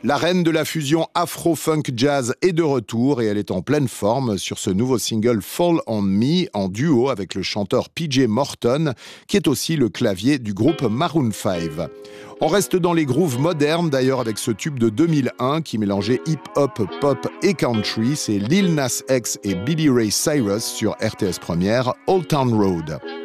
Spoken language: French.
La reine de la fusion afro-funk jazz est de retour et elle est en pleine forme sur ce nouveau single Fall on Me en duo avec le chanteur PJ Morton qui est aussi le clavier du groupe Maroon 5. On reste dans les grooves modernes d'ailleurs avec ce tube de 2001 qui mélangeait hip-hop, pop et country. C'est Lil Nas X et Billy Ray Cyrus sur RTS Première, Old Town Road.